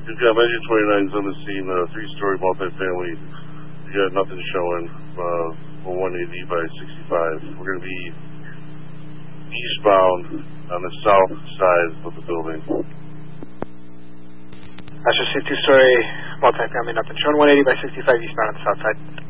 You've got Measure 29's on the scene, 3-story multifamily. You got nothing showing, 180 by 65. We're going to be eastbound on the south side of the building. I should see 2-story multifamily, nothing showing, 180 by 65 eastbound on the south side.